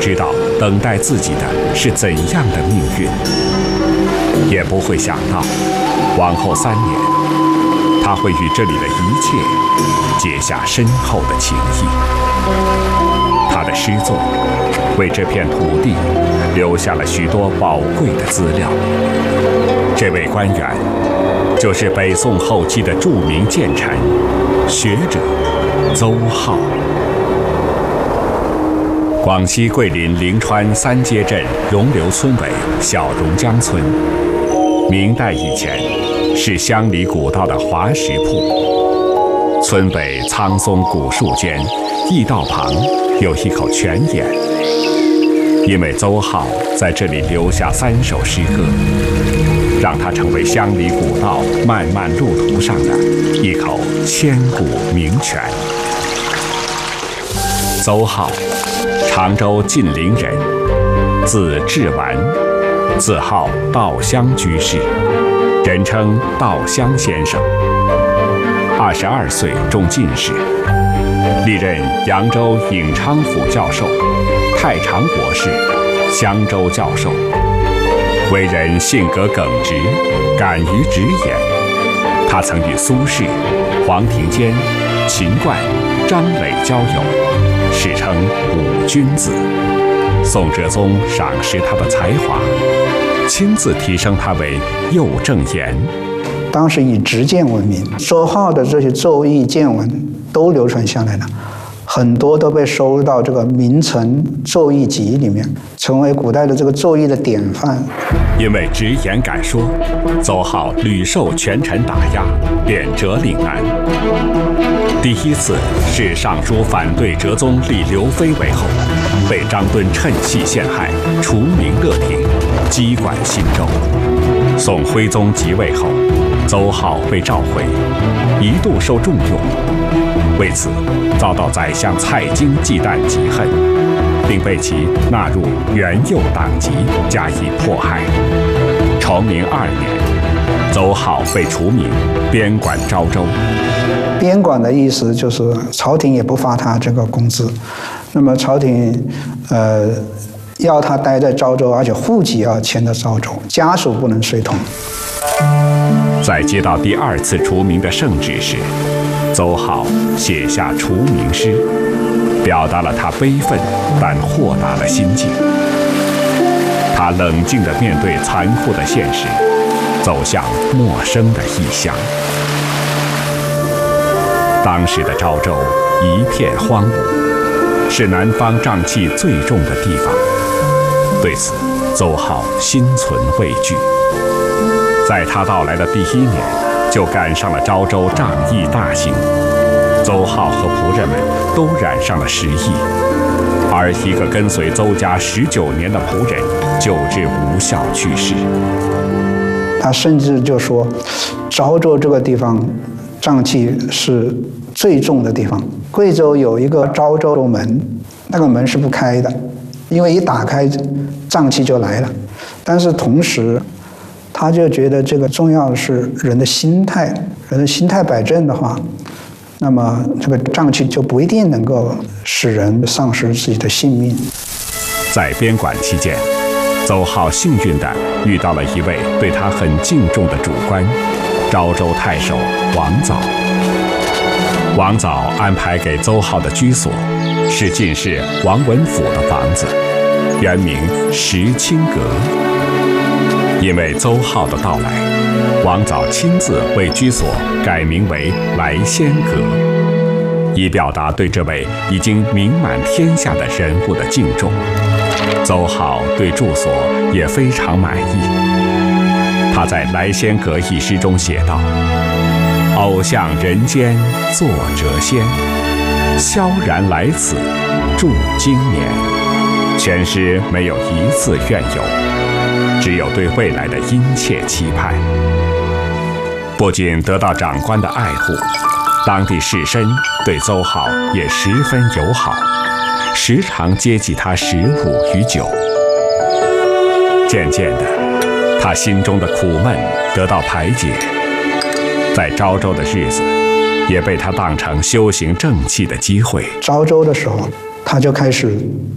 知道等待自己的是怎样的命运，也不会想到往后3年，他会与这里的一切结下深厚的情谊。他的诗作为这片土地留下了许多宝贵的资料。这位官员就是北宋后期的著名谏臣、学者邹浩。广西桂林灵川三街镇荣流村委小榕江村，明代以前是乡里古道的滑石铺。村北苍松古树间，驿道旁有一口泉眼。因为邹浩在这里留下3首诗歌，让它成为乡里古道漫漫路途上的一口千古名泉。邹浩，常州晋陵人，字志完，自号稻香居士，人称稻香先生。22岁中进士，历任扬州颍昌府教授、太常博士、襄州教授。为人性格耿直，敢于直言。他曾与苏轼、黄庭坚、秦观、张磊交友，史称五君子。宋哲宗赏识他的才华，亲自提升他为右正言。 当时以直谏闻名，邹浩的这些奏议谏文都流传下来了，很多都被收入到这个《名臣奏议集》里面，成为古代的这个奏议的典范。 因为直言敢说，邹浩屡受权臣打压，贬谪岭南。第一次是上书反对哲宗立刘妃为后，被张敦趁隙陷害，除名勒庭，羁管新州。宋徽宗即位后，邹浩被召回，一度受重用，为此遭到宰相蔡京忌惮嫉恨，并被其纳入元佑党籍加以迫害。崇明2年，邹浩被除名，边管昭州。 边管的意思就是朝廷也不发他这个工资，那么朝廷要他待在昭州，而且户籍要迁到昭州，家属不能随同。 在接到第2次除名的圣旨时，邹浩写下除名诗，表达了他悲愤但豁达的心境。他冷静地面对残酷的现实，走向陌生的异乡。当时的昭州一片荒芜，是南方瘴气最重的地方。对此，邹浩心存畏惧。在他到来的第1年，就赶上了昭州瘴疫大行，邹浩和仆人们都染上了10疫，而一个跟随邹家19年的仆人9日无效去世。 他甚至就说，昭州这个地方瘴气是最重的地方。贵州有一个昭州门，那个门是不开的，因为一打开瘴气就来了。但是同时他就觉得这个重要的是人的心态，人的心态摆正的话，那么这个瘴气就不一定能够使人丧失自己的性命。 在边管期间，邹浩幸运地遇到了一位对他很敬重的主官，昭州太守王藻。王藻安排给邹浩的居所是进士王文甫的房子，原名石青阁。因为邹浩的到来，王藻亲自为居所改名为来仙阁，以表达对这位已经名满天下的人物的敬重。邹浩对住所也非常满意。他在《来仙阁》一诗中写道：“偶向人间作谪仙，萧然来此住经年。”全诗没有一字怨尤，只有对未来的殷切期盼。不仅得到长官的爱护，当地士绅对邹浩也十分友好，时常接济他食物与酒。渐渐的，他心中的苦闷得到排解，在昭州的日子也被他当成修行正气的机会。 昭州的时候，他就开始